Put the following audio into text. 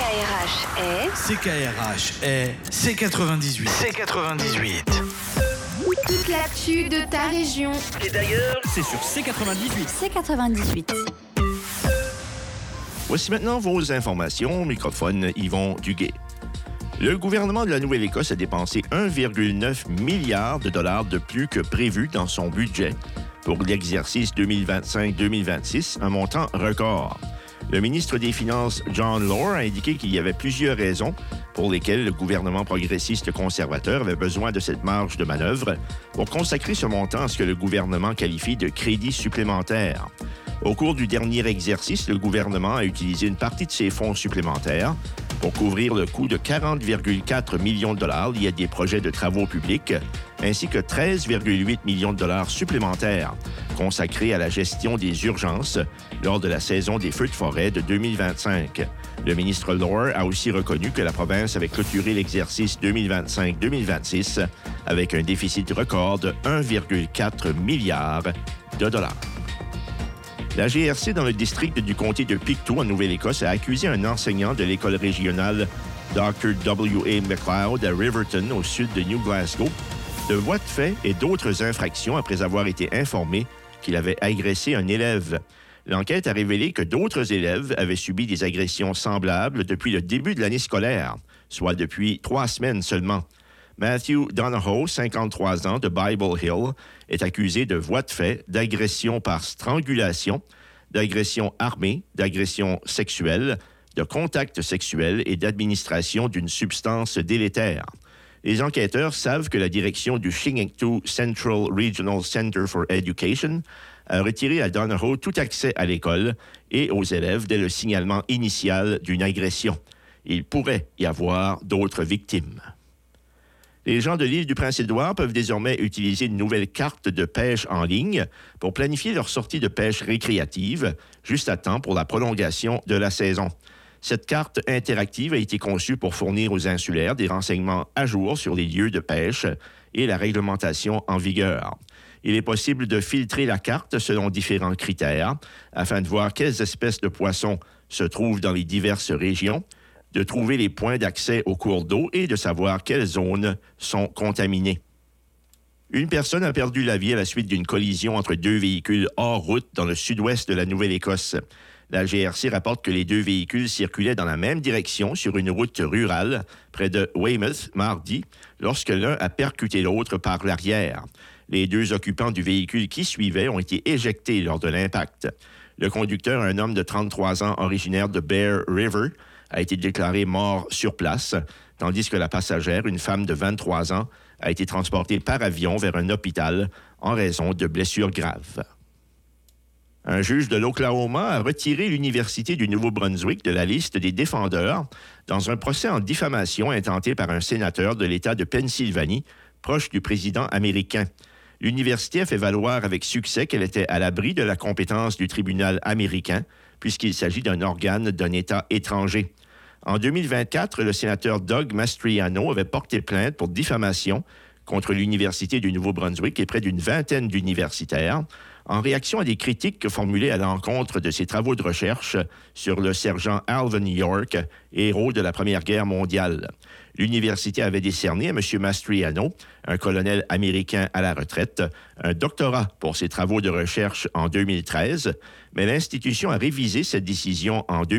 CKRH est C98. C98. Toute l'actu de ta région. Et d'ailleurs, c'est sur C98. C98. Voici maintenant vos informations. Au microphone, Yvon Duguay. Le gouvernement de la Nouvelle-Écosse a dépensé 1,9 milliard de dollars de plus que prévu dans son budget pour l'exercice 2025-2026, un montant record. Le ministre des Finances, John Lohr, a indiqué qu'il y avait plusieurs raisons pour lesquelles le gouvernement progressiste conservateur avait besoin de cette marge de manœuvre pour consacrer ce montant à ce que le gouvernement qualifie de crédit supplémentaire. Au cours du dernier exercice, le gouvernement a utilisé une partie de ses fonds supplémentaires pour couvrir le coût de 40,4 millions de dollars liés à des projets de travaux publics, ainsi que 13,8 millions de dollars supplémentaires consacrés à la gestion des urgences lors de la saison des feux de forêt de 2025. Le ministre Lohr a aussi reconnu que la province avait clôturé l'exercice 2025-2026 avec un déficit record de 1,4 milliard de dollars. La GRC dans le district du comté de Pictou, en Nouvelle-Écosse, a accusé un enseignant de l'école régionale Dr. W.A. McLeod à Riverton, au sud de New Glasgow, de voies de fait et d'autres infractions après avoir été informé qu'il avait agressé un élève. L'enquête a révélé que d'autres élèves avaient subi des agressions semblables depuis le début de l'année scolaire, soit depuis 3 semaines seulement. Matthew Donahoe, 53 ans, de Bible Hill, est accusé de voies de fait, d'agression par strangulation, d'agression armée, d'agression sexuelle, de contact sexuel et d'administration d'une substance délétère. Les enquêteurs savent que la direction du Shingtu Central Regional Center for Education a retiré à Donahoe tout accès à l'école et aux élèves dès le signalement initial d'une agression. Il pourrait y avoir d'autres victimes. Les gens de l'île du Prince-Édouard peuvent désormais utiliser une nouvelle carte de pêche en ligne pour planifier leur sortie de pêche récréative, juste à temps pour la prolongation de la saison. Cette carte interactive a été conçue pour fournir aux insulaires des renseignements à jour sur les lieux de pêche et la réglementation en vigueur. Il est possible de filtrer la carte selon différents critères afin de voir quelles espèces de poissons se trouvent dans les diverses régions, de trouver les points d'accès aux cours d'eau et de savoir quelles zones sont contaminées. Une personne a perdu la vie à la suite d'une collision entre 2 véhicules hors route dans le sud-ouest de la Nouvelle-Écosse. La GRC rapporte que les 2 véhicules circulaient dans la même direction sur une route rurale près de Weymouth mardi, lorsque l'un a percuté l'autre par l'arrière. Les 2 occupants du véhicule qui suivait ont été éjectés lors de l'impact. Le conducteur, un homme de 33 ans originaire de Bear River, a été déclaré mort sur place, tandis que la passagère, une femme de 23 ans, a été transportée par avion vers un hôpital en raison de blessures graves. Un juge de l'Oklahoma a retiré l'Université du Nouveau-Brunswick de la liste des défendeurs dans un procès en diffamation intenté par un sénateur de l'État de Pennsylvanie, proche du président américain. L'université a fait valoir avec succès qu'elle était à l'abri de la compétence du tribunal américain, puisqu'il s'agit d'un organe d'un État étranger. En 2024, le sénateur Doug Mastriano avait porté plainte pour diffamation contre l'Université du Nouveau-Brunswick et près d'une vingtaine d'universitaires, en réaction à des critiques formulées à l'encontre de ses travaux de recherche sur le sergent Alvin York, héros de la Première Guerre mondiale. L'université avait décerné à M. Mastriano, un colonel américain à la retraite, un doctorat pour ses travaux de recherche en 2013, mais l'institution a révisé cette décision en 2013